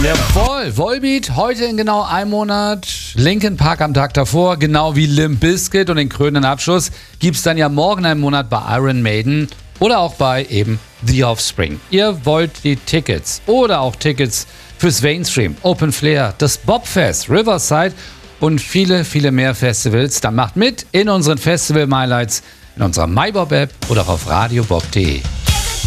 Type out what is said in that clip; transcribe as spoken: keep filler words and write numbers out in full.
Jawohl, Volbeat, heute in genau einem Monat. Linkin Park am Tag davor, genau wie Limp Bizkit. Und den krönenden Abschluss gibt es dann ja morgen einen Monat bei Iron Maiden oder auch bei eben The Offspring. Ihr wollt die Tickets oder auch Tickets fürs Mainstream, Open Flair, das Bobfest, Riverside und viele, viele mehr Festivals. Dann macht mit in unseren Festival-Highlights, in unserer MyBob-App oder auf radiobob punkt de.